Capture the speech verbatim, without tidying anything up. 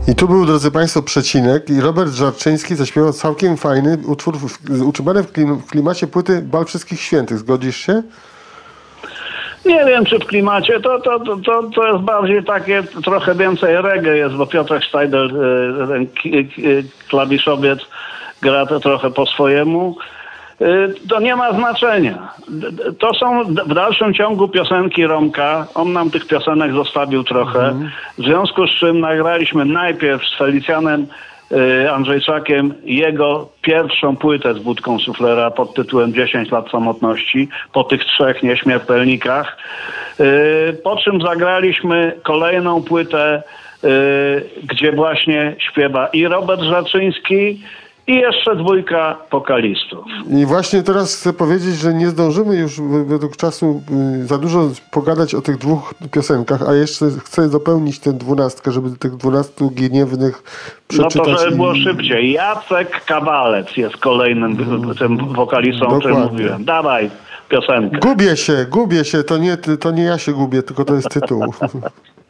I tu był, drodzy Państwo, przecinek i Robert Żarczyński zaśpiewał całkiem fajny utwór utrzymany w klimacie płyty Bal Wszystkich Świętych. Zgodzisz się? Nie wiem, czy w klimacie. To, to, to, to jest bardziej takie, trochę więcej reggae jest, bo Piotrek Steidel, ten klawiszowiec, gra to trochę po swojemu. To nie ma znaczenia. To są w dalszym ciągu piosenki Romka. On nam tych piosenek zostawił trochę. Mhm. W związku z czym nagraliśmy najpierw z Felicjanem Andrzejczakiem jego pierwszą płytę z Budką Suflera pod tytułem dziesięć lat samotności, po tych trzech nieśmiertelnikach. Po czym zagraliśmy kolejną płytę, gdzie właśnie śpiewa i Robert Żarczyński, i jeszcze dwójka wokalistów. I właśnie teraz chcę powiedzieć, że nie zdążymy już według czasu za dużo pogadać o tych dwóch piosenkach, a jeszcze chcę dopełnić tę dwunastkę, żeby tych dwunastu gniewnych przeczytać. No to, żeby było i... szybciej. Jacek Kawalec jest kolejnym hmm. tym wokalistą, o którym mówiłem. Dawaj piosenkę. Gubię się, gubię się. To nie, to nie ja się gubię, tylko to jest tytuł.